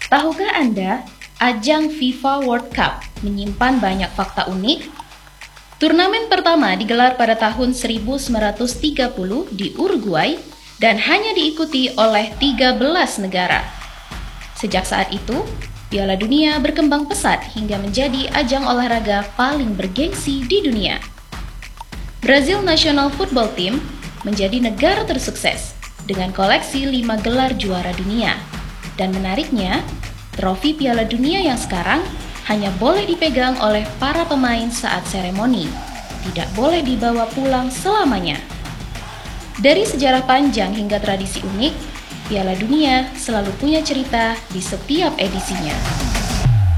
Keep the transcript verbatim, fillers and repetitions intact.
Tahukah Anda, ajang FIFA World Cup menyimpan banyak fakta unik? Turnamen pertama digelar pada tahun seribu sembilan ratus tiga puluh di Uruguay dan hanya diikuti oleh tiga belas negara. Sejak saat itu, Piala Dunia berkembang pesat hingga menjadi ajang olahraga paling bergengsi di dunia. Brazil National Football Team menjadi negara tersukses dengan koleksi lima gelar juara dunia. Dan menariknya, trofi Piala Dunia yang sekarang hanya boleh dipegang oleh para pemain saat seremoni, tidak boleh dibawa pulang selamanya. Dari sejarah panjang hingga tradisi unik, Piala Dunia selalu punya cerita di setiap edisinya.